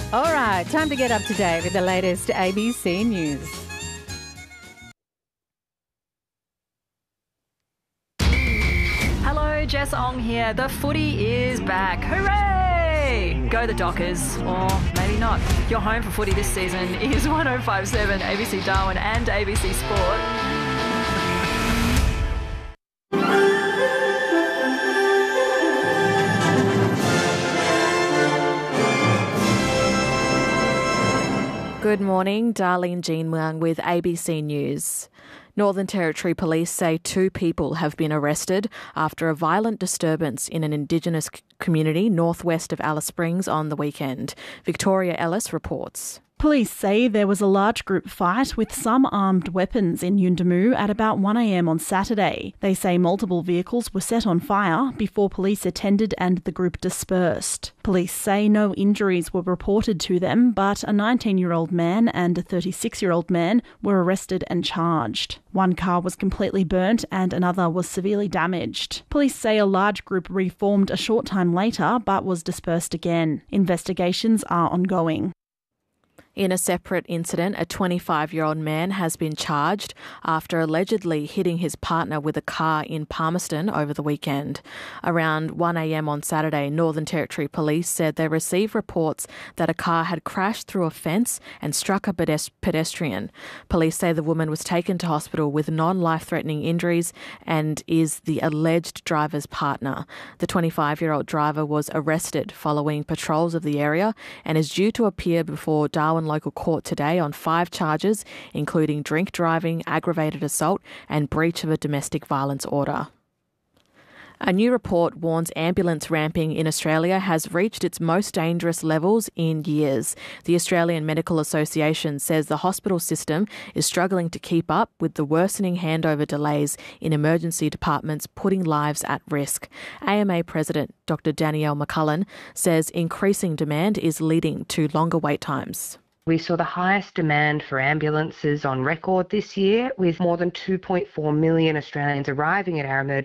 All right, time to get up to date with the latest ABC News. Hello, Jess Ong here. The footy is back. Hooray! Go the Dockers, or maybe not. Your home for footy this season is 105.7 ABC Darwin and ABC Sport. Good morning, Darlene Jean Wang with ABC News. Northern Territory Police say 2 people have been arrested after a violent disturbance in an Indigenous community northwest of Alice Springs on the weekend. Victoria Ellis reports. Police say there was a large group fight with some armed weapons in Yuendumu at about 1 a.m. on Saturday. They say multiple vehicles were set on fire before police attended and the group dispersed. Police say no injuries were reported to them, but a 19-year-old man and a 36-year-old man were arrested and charged. One car was completely burnt and another was severely damaged. Police say a large group reformed a short time later but was dispersed again. Investigations are ongoing. In a separate incident, a 25-year-old man has been charged after allegedly hitting his partner with a car in Palmerston over the weekend. Around 1 a.m. on Saturday, Northern Territory Police said they received reports that a car had crashed through a fence and struck a pedestrian. Police say the woman was taken to hospital with non-life-threatening injuries and is the alleged driver's partner. The 25-year-old driver was arrested following patrols of the area and is due to appear before Darwin local court today on 5 charges, including drink driving, aggravated assault and breach of a domestic violence order. A new report warns ambulance ramping in Australia has reached its most dangerous levels in years. The Australian Medical Association says the hospital system is struggling to keep up with the worsening handover delays in emergency departments, putting lives at risk. AMA President Dr. Danielle McCullum says increasing demand is leading to longer wait times. We saw the highest demand for ambulances on record this year, with more than 2.4 million Australians arriving at our emergency